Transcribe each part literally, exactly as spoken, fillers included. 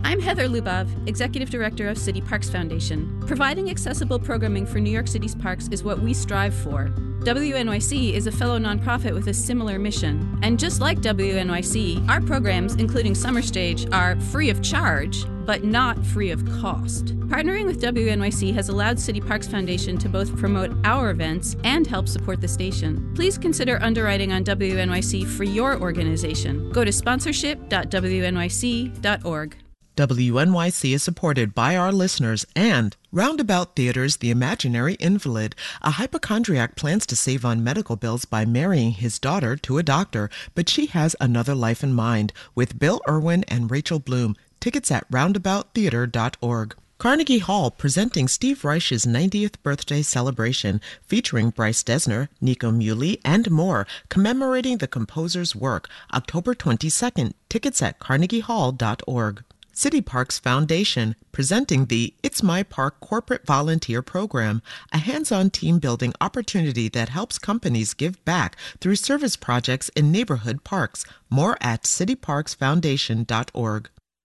I'm Heather Lubov, Executive Director of City Parks Foundation. Providing accessible programming for New York City's parks is what we strive for. W N Y C is a fellow nonprofit with a similar mission. And just like W N Y C, our programs, including Summer Stage, are free of charge, but not free of cost. Partnering with W N Y C has allowed City Parks Foundation to both promote our events and help support the station. Please consider underwriting on W N Y C for your organization. Go to sponsorship dot w n y c dot org. W N Y C is supported by our listeners and Roundabout Theater's The Imaginary Invalid. A hypochondriac plans to save on medical bills by marrying his daughter to a doctor, but she has another life in mind, with Bill Irwin and Rachel Bloom. Tickets at roundabout theater dot org. Carnegie Hall presenting Steve Reich's ninetieth birthday celebration, featuring Bryce Dessner, Nico Muhly, and more, commemorating the composer's work, October twenty-second. Tickets at carnegie hall dot org. City Parks Foundation, presenting the It's My Park Corporate Volunteer Program, a hands-on team-building opportunity that helps companies give back through service projects in neighborhood parks. More at city parks foundation dot org.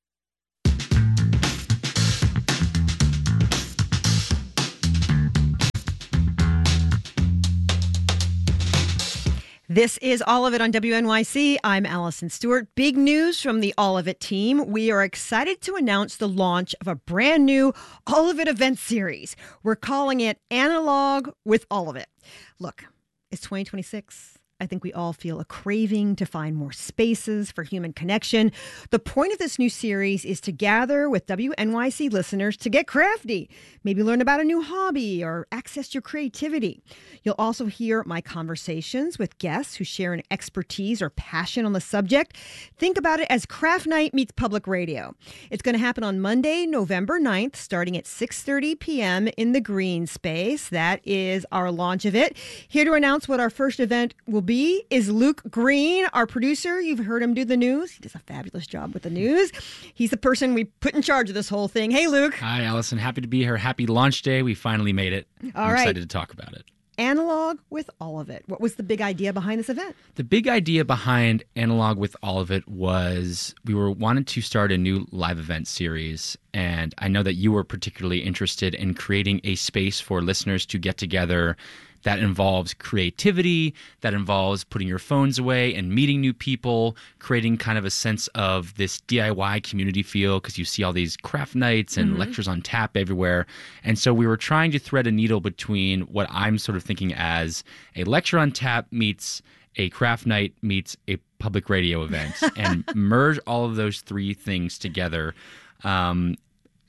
This is All of It on W N Y C. I'm Allison Stewart. Big news from the All of It team. We are excited to announce the launch of a brand new All of It event series. We're calling it Analog with All of It. Look, it's twenty twenty-six. I think we all feel a craving to find more spaces for human connection. The point of this new series is to gather with W N Y C listeners to get crafty, maybe learn about a new hobby or access your creativity. You'll also hear my conversations with guests who share an expertise or passion on the subject. Think about it as craft night meets public radio. It's going to happen on Monday, November ninth, starting at six thirty p.m. in the Green Space. That is our launch of it. Here to announce what our first event will be is Luke Green, our producer. You've heard him do the news. He does a fabulous job with the news. He's the person we put in charge of this whole thing. Hey, Luke. Hi, Allison. Happy to be here. Happy launch day. We finally made it. All I'm right. excited to talk about it. Analog with All of It. What was the big idea behind this event? The big idea behind Analog with All of It was we were wanted to start a new live event series, and I know that you were particularly interested in creating a space for listeners to get together that involves creativity, that involves putting your phones away and meeting new people, creating kind of a sense of this D I Y community feel, because you see all these craft nights and mm-hmm. lectures on tap everywhere. And so we were trying to thread a needle between what I'm sort of thinking as a lecture on tap meets a craft night meets a public radio event and merge all of those three things together um,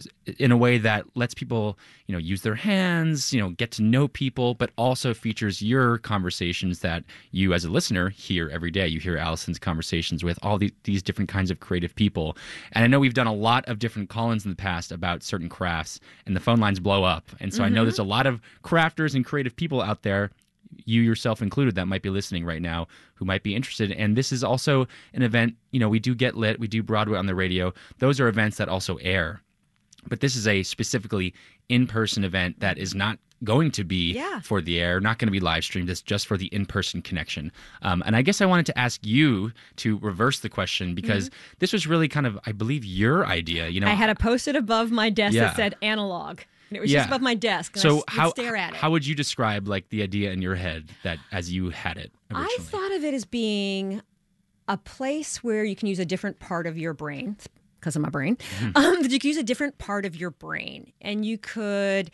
in a way that lets people, you know, use their hands, you know, get to know people, but also features your conversations that you as a listener hear every day. You hear Allison's conversations with all these, these different kinds of creative people. And I know we've done a lot of different call-ins in the past about certain crafts, and the phone lines blow up. And so mm-hmm. I know there's a lot of crafters and creative people out there, you yourself included, that might be listening right now, who might be interested. And this is also an event, you know, we do Get Lit, we do Broadway on the radio. Those are events that also air. But this is a specifically in-person event that is not going to be yeah. for the air, not going to be live streamed. It's just for the in-person connection. Um, and I guess I wanted to ask you to reverse the question, because mm-hmm. this was really kind of, I believe, your idea. You know, I had a post-it above my desk yeah. that said analog. And it was yeah. just above my desk. And so I how, stare at it. How would you describe like the idea in your head that as you had it originally? I thought of it as being a place where you can use a different part of your brain, because of my brain, mm-hmm. um, that you could use a different part of your brain, and you could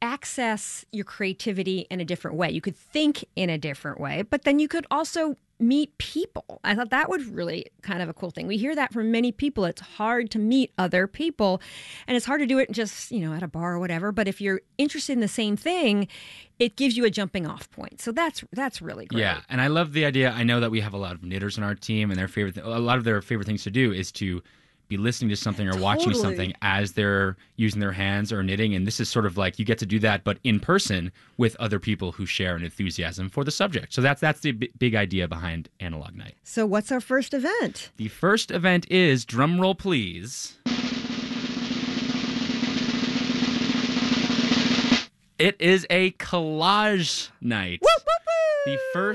access your creativity in a different way. You could think in a different way, but then you could also meet people. I thought that was really kind of a cool thing. We hear that from many people. It's hard to meet other people, and it's hard to do it just, you know, at a bar or whatever. But if you're interested in the same thing, it gives you a jumping off point. So that's that's really great. Yeah, and I love the idea. I know that we have a lot of knitters on our team, and their favorite, th- a lot of their favorite things to do is to be listening to something or watching Totally. something as they're using their hands or knitting. And this is sort of like you get to do that, but in person with other people who share an enthusiasm for the subject. So that's that's the b- big idea behind Analog Night. So what's our first event? The first event is, drum roll please, it is a collage night. Woo, woo, woo! The first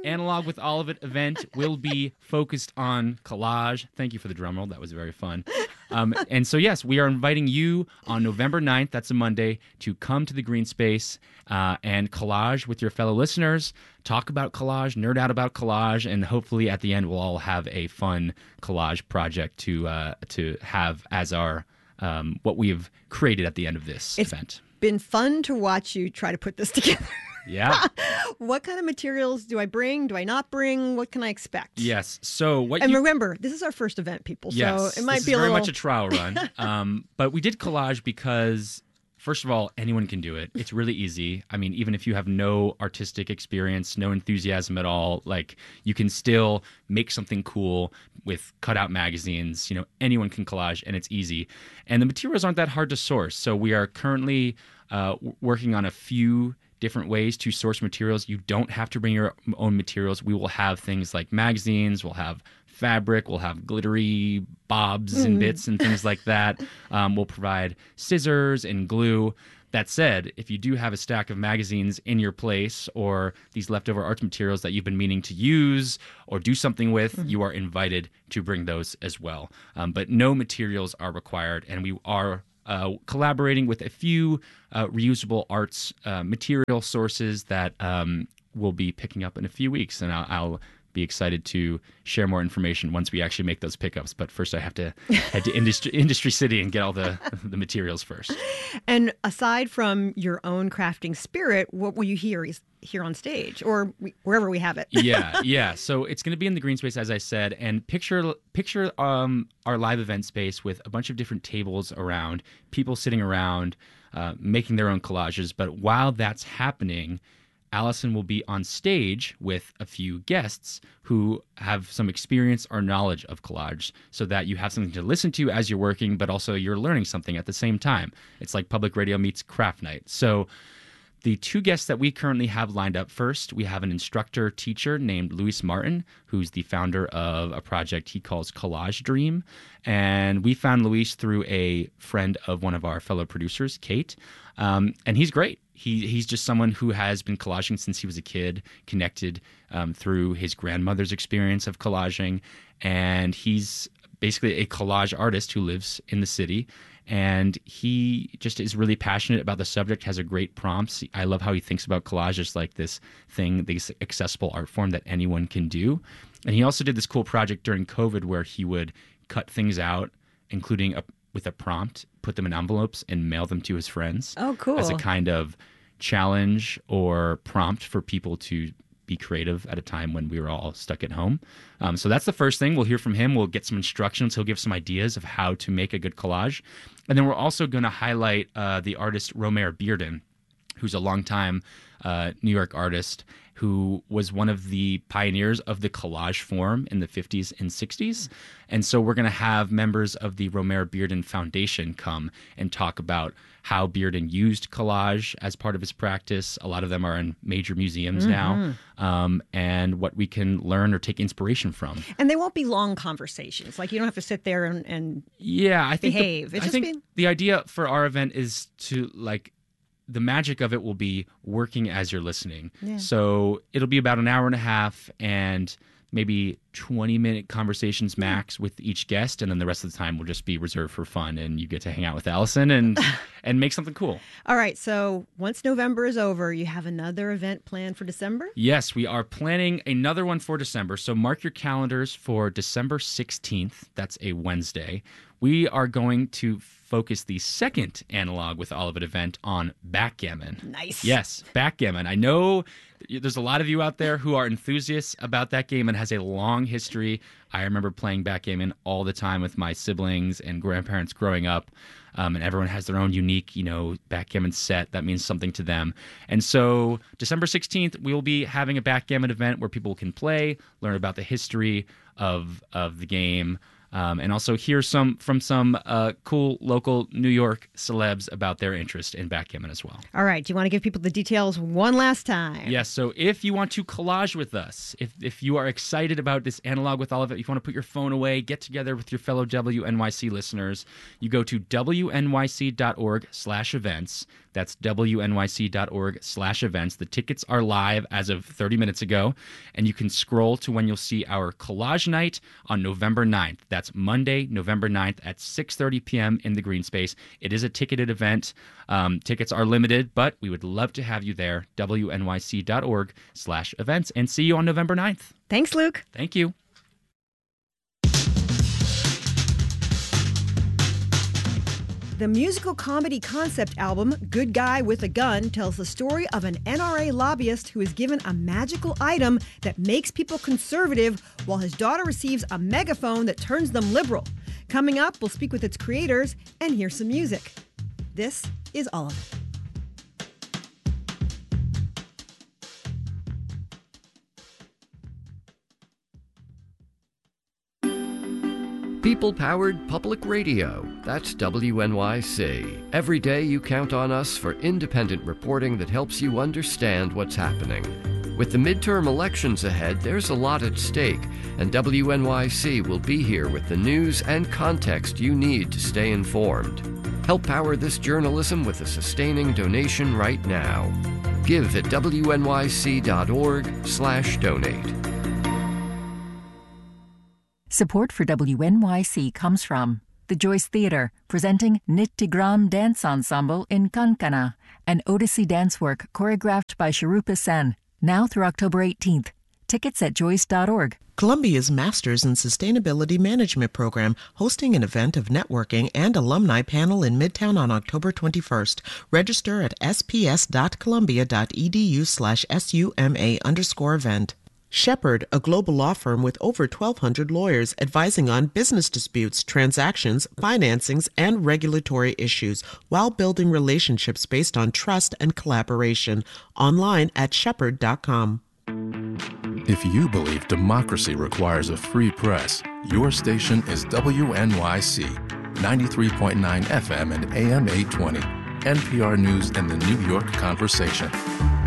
Analog with All of It event will be focused on collage. Thank you for the drum roll. That was very fun. Um, and so, yes, we are inviting you on November ninth, that's a Monday, to come to the Green Space uh, and collage with your fellow listeners, talk about collage, nerd out about collage, and hopefully at the end we'll all have a fun collage project to uh, to have as our um, what we've created at the end of this It's event. been fun to watch you try to put this together. Yeah. What kind of materials do I bring? Do I not bring? What can I expect? Yes. So what And you remember, this is our first event, people. Yes, So it might this be is a very little much a trial run. Um, but we did collage because, first of all, anyone can do it. It's really easy. I mean, even if you have no artistic experience, no enthusiasm at all, like you can still make something cool with cutout magazines. You know, anyone can collage, and it's easy. And the materials aren't that hard to source. So we are currently uh, w- working on a few different ways to source materials. You don't have to bring your own materials. We will have things like magazines, we'll have fabric, we'll have glittery bobs and bits and things like that. Um, we'll provide scissors and glue. That said, if you do have a stack of magazines in your place or these leftover arts materials that you've been meaning to use or do something with, mm-hmm. you are invited to bring those as well. Um, but no materials are required, and we are Uh, collaborating with a few uh, reusable arts uh, material sources that um, we'll be picking up in a few weeks, and I'll, I'll be excited to share more information once we actually make those pickups. But first, I have to head to Industry, Industry City and get all the the materials first. And aside from your own crafting spirit, what will you hear here on stage or wherever we have it? yeah, yeah. So it's going to be in the Green Space, as I said, and picture picture um, our live event space with a bunch of different tables around, people sitting around, uh, making their own collages. But while that's happening, Allison will be on stage with a few guests who have some experience or knowledge of collage so that you have something to listen to as you're working, but also you're learning something at the same time. It's like public radio meets craft night. So the two guests that we currently have lined up, first, we have an instructor teacher named Luis Martin, who's the founder of a project he calls Collage Dream. And we found Luis through a friend of one of our fellow producers, Kate. Um, and he's great. He He's just someone who has been collaging since he was a kid, connected um, through his grandmother's experience of collaging. And he's basically a collage artist who lives in the city. And he just is really passionate about the subject, has a great prompts. I love how he thinks about collage as like this thing, this accessible art form that anyone can do. And he also did this cool project during COVID where he would cut things out, including a, with a prompt, put them in envelopes and mail them to his friends. Oh, cool. As a kind of challenge or prompt for people to be creative at a time when we were all stuck at home. Um, so that's the first thing. We'll hear from him. We'll get some instructions. He'll give some ideas of how to make a good collage. And then we're also going to highlight uh, the artist Romare Bearden, who's a longtime uh, New York artist who was one of the pioneers of the collage form in the fifties and sixties. And so we're going to have members of the Romare Bearden Foundation come and talk about how Bearden used collage as part of his practice. A lot of them are in major museums mm-hmm. now, um, and what we can learn or take inspiration from. And they won't be long conversations. Like you don't have to sit there and, and yeah, I think behave. The, it's I just think being... the idea for our event is to like, the magic of it will be working as you're listening. Yeah. So it'll be about an hour and a half and maybe twenty minute conversations max with each guest. And then the rest of the time will just be reserved for fun. And you get to hang out with Allison and, and make something cool. All right. So once November is over, you have another event planned for December? Yes, we are planning another one for December. So mark your calendars for December sixteenth. That's a Wednesday. We are going to focus the second Analog with All of It event on backgammon. Nice. Yes, backgammon. I know there's a lot of you out there who are enthusiasts about that game and has a long history. I remember playing backgammon all the time with my siblings and grandparents growing up, um, and everyone has their own unique, you know, backgammon set that means something to them. And so December sixteenth, we will be having a backgammon event where people can play, learn about the history of of the game, um, and also hear some from some uh, cool local New York celebs about their interest in backgammon as well. All right. Do you want to give people the details one last time? Yes. So if you want to collage with us, if if you are excited about this Analog with All of It, if you want to put your phone away, get together with your fellow W N Y C listeners, you go to W N Y C dot org slash events. That's W N Y C dot org slash events. The tickets are live as of thirty minutes ago, and you can scroll to when you'll see our collage night on November ninth. That's Monday, November ninth at six thirty p.m. in the Green Space. It is a ticketed event. Um, tickets are limited, but we would love to have you there. W N Y C dot org slash events, and see you on November ninth. Thanks, Luke. Thank you. The musical comedy concept album, Good Guy with a Gun, tells the story of an N R A lobbyist who is given a magical item that makes people conservative while his daughter receives a megaphone that turns them liberal. Coming up, we'll speak with its creators and hear some music. This is All of It. People-powered public radio. That's W N Y C. Every day you count on us for independent reporting that helps you understand what's happening. With the midterm elections ahead, there's a lot at stake, and W N Y C will be here with the news and context you need to stay informed. Help power this journalism with a sustaining donation right now. Give at W N Y C dot org slash donate. Support for W N Y C comes from the Joyce Theatre, presenting Nittigram Dance Ensemble in Kankana, an Odissi dance work choreographed by Sharupa Sen, now through October eighteenth. Tickets at joyce dot org. Columbia's Masters in Sustainability Management program, hosting an event of networking and alumni panel in Midtown on October twenty-first. Register at sps.columbia.edu slash SUMA underscore event. Shepherd, a global law firm with over twelve hundred lawyers advising on business disputes, transactions, financings, and regulatory issues while building relationships based on trust and collaboration. Online at shepherd dot com. If you believe democracy requires a free press, your station is W N Y C, ninety-three point nine F M and A M eight twenty, N P R News and the New York Conversation.